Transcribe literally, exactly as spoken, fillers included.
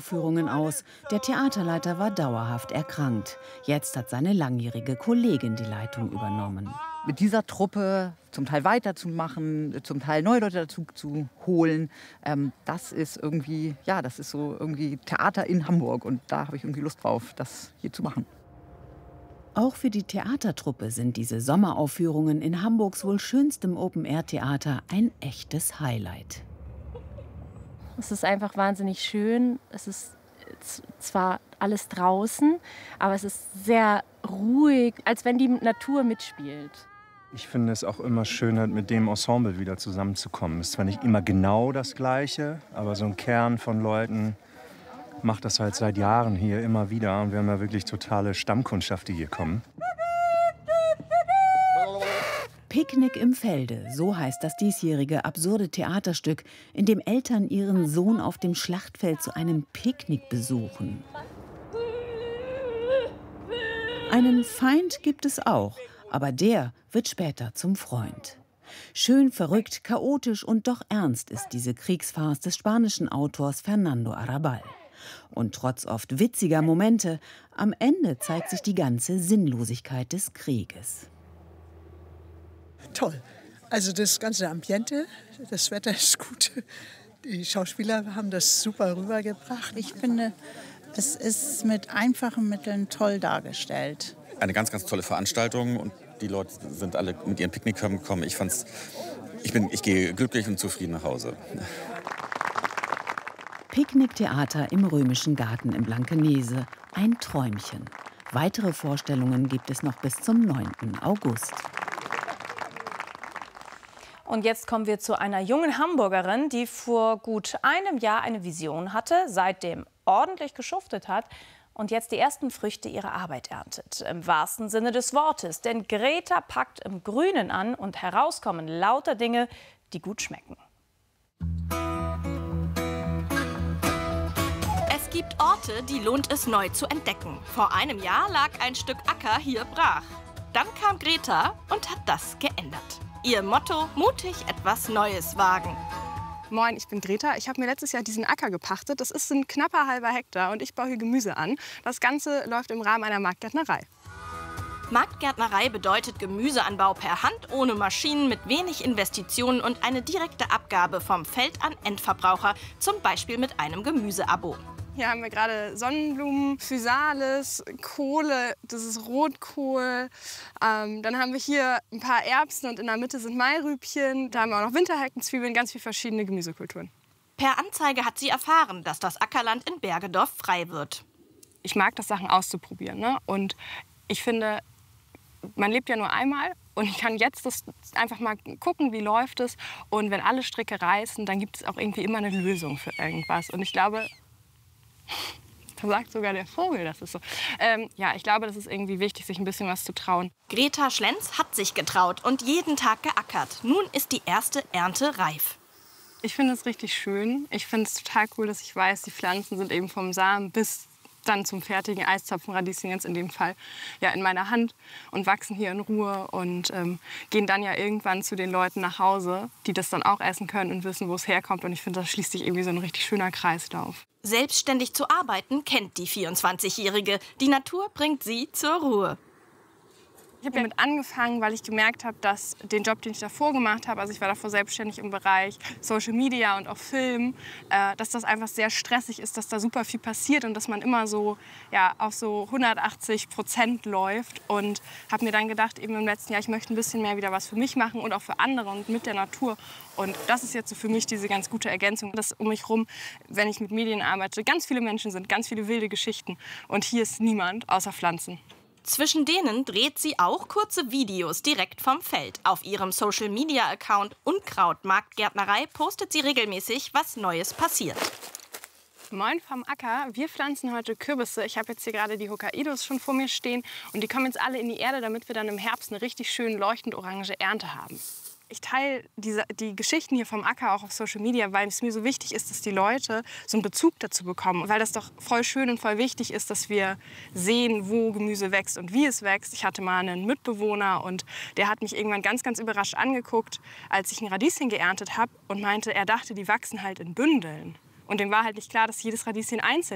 Uraufführungen aus. Der Theaterleiter war dauerhaft erkrankt. Jetzt hat seine langjährige Kollegin die Leitung übernommen. Mit dieser Truppe zum Teil weiterzumachen, zum Teil neue Leute dazu zu holen, ähm, das ist irgendwie, ja, das ist so irgendwie Theater in Hamburg. Und da habe ich irgendwie Lust drauf, das hier zu machen. Auch für die Theatertruppe sind diese Sommeraufführungen in Hamburgs wohl schönstem Open-Air-Theater ein echtes Highlight. Es ist einfach wahnsinnig schön. Es ist zwar alles draußen, aber es ist sehr ruhig, als wenn die Natur mitspielt. Ich finde es auch immer schöner, mit dem Ensemble wieder zusammenzukommen. Es ist zwar nicht immer genau das Gleiche, aber so ein Kern von Leuten macht das halt seit Jahren hier immer wieder. Und wir haben ja wirklich totale Stammkundschaft, die hier kommen. Picknick im Felde, so heißt das diesjährige absurde Theaterstück, in dem Eltern ihren Sohn auf dem Schlachtfeld zu einem Picknick besuchen. Einen Feind gibt es auch, aber der wird später zum Freund. Schön verrückt, chaotisch und doch ernst ist diese Kriegsfarce des spanischen Autors Fernando Arrabal. Und trotz oft witziger Momente, am Ende zeigt sich die ganze Sinnlosigkeit des Krieges. Toll. Also das ganze Ambiente, das Wetter ist gut. Die Schauspieler haben das super rübergebracht. Ich finde, es ist mit einfachen Mitteln toll dargestellt. Eine ganz, ganz tolle Veranstaltung und die Leute sind alle mit ihren Picknickkörben gekommen. Ich fand's, ich bin, ich gehe glücklich und zufrieden nach Hause. Picknicktheater im Römischen Garten in Blankenese. Ein Träumchen. Weitere Vorstellungen gibt es noch bis zum neunten August. Und jetzt kommen wir zu einer jungen Hamburgerin, die vor gut einem Jahr eine Vision hatte, seitdem ordentlich geschuftet hat und jetzt die ersten Früchte ihrer Arbeit erntet. Im wahrsten Sinne des Wortes. Denn Greta packt im Grünen an und herauskommen lauter Dinge, die gut schmecken. Es gibt Orte, die lohnt es neu zu entdecken. Vor einem Jahr lag ein Stück Acker hier brach. Dann kam Greta und hat das geändert. Ihr Motto: mutig etwas Neues wagen. Moin, ich bin Greta. Ich habe mir letztes Jahr diesen Acker gepachtet. Das ist ein knapper halber Hektar und ich baue hier Gemüse an. Das Ganze läuft im Rahmen einer Marktgärtnerei. Marktgärtnerei bedeutet Gemüseanbau per Hand, ohne Maschinen, mit wenig Investitionen und eine direkte Abgabe vom Feld an Endverbraucher, zum Beispiel mit einem Gemüseabo. Hier haben wir gerade Sonnenblumen, Physalis, Kohle, das ist Rotkohl. Ähm, dann haben wir hier ein paar Erbsen und in der Mitte sind Mairübchen. Da haben wir auch noch Winterheckenzwiebeln, ganz viele verschiedene Gemüsekulturen. Per Anzeige hat sie erfahren, dass das Ackerland in Bergedorf frei wird. Ich mag das, Sachen auszuprobieren, ne? Und ich finde, man lebt ja nur einmal. Und ich kann jetzt das einfach mal gucken, wie läuft es. Und wenn alle Stricke reißen, dann gibt es auch irgendwie immer eine Lösung für irgendwas. Und ich glaube, da sagt sogar der Vogel, das ist so. Ähm, ja, ich glaube, das ist irgendwie wichtig, sich ein bisschen was zu trauen. Greta Schlenz hat sich getraut und jeden Tag geackert. Nun ist die erste Ernte reif. Ich finde es richtig schön. Ich finde es total cool, dass ich weiß, die Pflanzen sind eben vom Samen bis dann zum fertigen Eiszapfenradieschen jetzt in dem Fall ja in meiner Hand und wachsen hier in Ruhe und ähm, gehen dann ja irgendwann zu den Leuten nach Hause, die das dann auch essen können und wissen, wo es herkommt. Und ich finde, das schließt sich irgendwie so ein richtig schöner Kreislauf. Selbstständig zu arbeiten kennt die vierundzwanzigjährige. Die Natur bringt sie zur Ruhe. Ich habe damit angefangen, weil ich gemerkt habe, dass den Job, den ich davor gemacht habe, also ich war davor selbstständig im Bereich Social Media und auch Film, äh, dass das einfach sehr stressig ist, dass da super viel passiert und dass man immer so ja, auf so hundertachtzig Prozent läuft. Und habe mir dann gedacht, eben im letzten Jahr, ich möchte ein bisschen mehr wieder was für mich machen und auch für andere und mit der Natur. Und das ist jetzt so für mich diese ganz gute Ergänzung, dass um mich rum, wenn ich mit Medien arbeite, ganz viele Menschen sind, ganz viele wilde Geschichten. Und hier ist niemand außer Pflanzen. Zwischen denen dreht sie auch kurze Videos direkt vom Feld. Auf ihrem Social-Media-Account Unkraut Marktgärtnerei postet sie regelmäßig, was Neues passiert. Moin vom Acker. Wir pflanzen heute Kürbisse. Ich habe jetzt hier gerade die Hokkaidos schon vor mir stehen. Und die kommen jetzt alle in die Erde, damit wir dann im Herbst eine richtig schön leuchtend orange Ernte haben. Ich teile diese, die Geschichten hier vom Acker auch auf Social Media, weil es mir so wichtig ist, dass die Leute so einen Bezug dazu bekommen. Weil das doch voll schön und voll wichtig ist, dass wir sehen, wo Gemüse wächst und wie es wächst. Ich hatte mal einen Mitbewohner und der hat mich irgendwann ganz, ganz überrascht angeguckt, als ich ein Radieschen geerntet habe und meinte, er dachte, die wachsen halt in Bündeln. Und dem war halt nicht klar, dass jedes Radieschen einzeln